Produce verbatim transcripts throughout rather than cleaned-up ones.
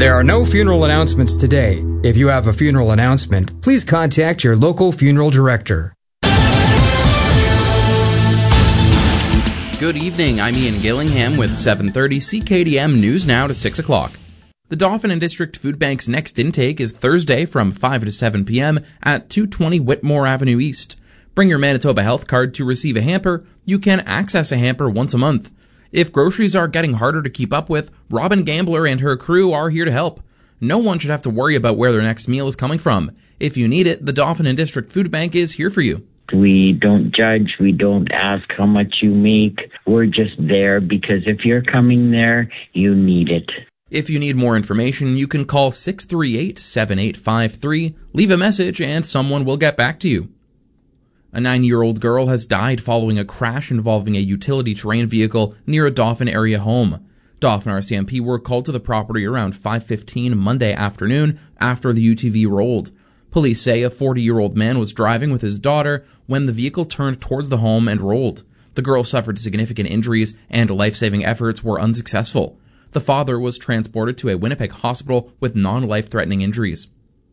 There are no funeral announcements today. If you have a funeral announcement, please contact your local funeral director. Good evening, I'm Ian Gillingham with seven thirty C K D M News Now to six o'clock. The Dauphin and District Food Bank's next intake is Thursday from five to seven p.m. at two twenty Whitmore Avenue East. Bring your Manitoba Health Card to receive a hamper. You can access a hamper once a month. If groceries are getting harder to keep up with, Robin Gambler and her crew are here to help. No one should have to worry about where their next meal is coming from. If you need it, the Dauphin and District Food Bank is here for you. We don't judge. We don't ask how much you make. We're just there because if you're coming there, you need it. If you need more information, you can call six three eight, seven eight five three, leave a message, and someone will get back to you. A nine-year-old girl has died following a crash involving a utility terrain vehicle near a Dauphin area home. Dauphin R C M P were called to the property around five fifteen Monday afternoon after the U T V rolled. Police say a forty-year-old man was driving with his daughter when the vehicle turned towards the home and rolled. The girl suffered significant injuries and life-saving efforts were unsuccessful. The father was transported to a Winnipeg hospital with non-life-threatening injuries.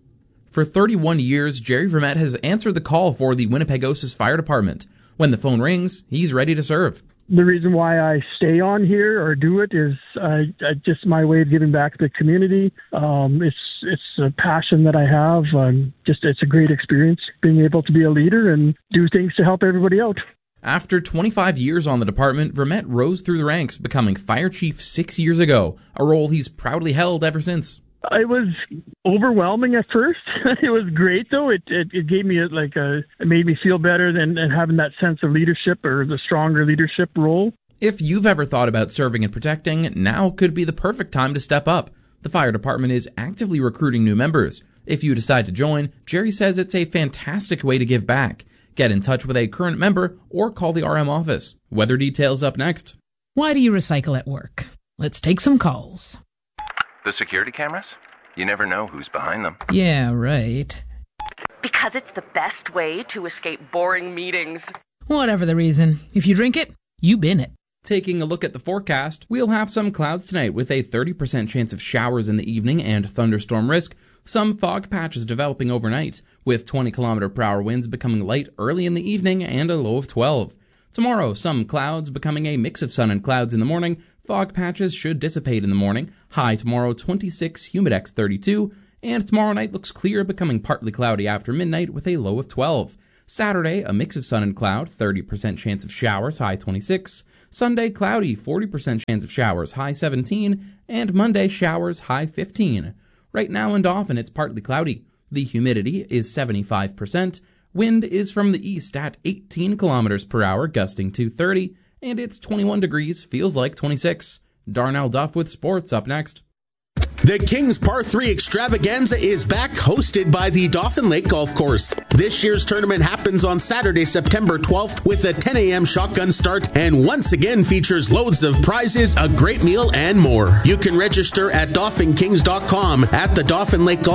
For thirty-one years, Jerry Vermette has answered the call for the Winnipegosis Fire Department. When the phone rings, he's ready to serve. The reason why I stay on here or do it is uh, just my way of giving back to the community. Um, it's it's a passion that I have. Um, just it's a great experience being able to be a leader and do things to help everybody out. After twenty-five years on the department, Vermette rose through the ranks, becoming fire chief six years ago, a role he's proudly held ever since. It was overwhelming at first. It was great, though. It, it it gave me a, like a it made me feel better than, than having that sense of leadership or the stronger leadership role. If you've ever thought about serving and protecting, now could be the perfect time to step up. The fire department is actively recruiting new members. If you decide to join, Jerry says it's a fantastic way to give back. Get in touch with a current member or call the R M office. Weather details up next. Why do you recycle at work? Let's take some calls. The security cameras? You never know who's behind them. Yeah, right. Because it's the best way to escape boring meetings. Whatever the reason, if you drink it, you bin it. Taking a look at the forecast, we'll have some clouds tonight with a thirty percent chance of showers in the evening and thunderstorm risk. Some fog patches developing overnight, with twenty kilometer per hour winds becoming light early in the evening and a low of twelve. Tomorrow, some clouds becoming a mix of sun and clouds in the morning. Fog patches should dissipate in the morning. High tomorrow twenty-six, Humidex thirty-two. And tomorrow night looks clear, becoming partly cloudy after midnight with a low of twelve. Saturday, a mix of sun and cloud, thirty percent chance of showers, high twenty-six. Sunday, cloudy, forty percent chance of showers, high seventeen. And Monday, showers, high fifteen. Right now in Dauphin, it's partly cloudy. The humidity is seventy-five percent. Wind is from the east at eighteen kilometers per hour, gusting to thirty. And it's twenty-one degrees, feels like twenty-six. Darnell Duff with sports up next. The Kings Par three Extravaganza is back, hosted by the Dauphin Lake Golf Course. This year's tournament happens on Saturday, September twelfth, with a ten a.m. shotgun start, and once again features loads of prizes, a great meal, and more. You can register at Dauphin Kings dot com. At the Dauphin Lake Golf